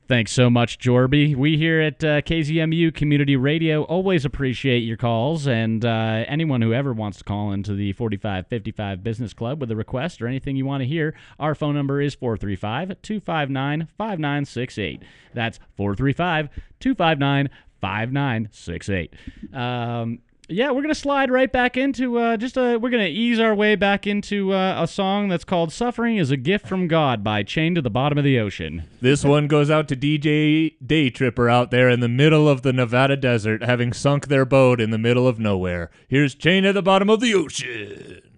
Thanks so much, Jorby. We here at KZMU Community Radio always appreciate your calls, and anyone who ever wants to call into the 4555 Business Club with a request or anything you want to hear, our phone number is 435-259-5968. That's 435-259-5968. Yeah, we're going to slide right back into we're going to ease our way back into a song that's called Suffering is a Gift from God by Chained to the Bottom of the Ocean. This one goes out to DJ Day Tripper out there in the middle of the Nevada desert, having sunk their boat in the middle of nowhere. Here's Chained at the Bottom of the Ocean.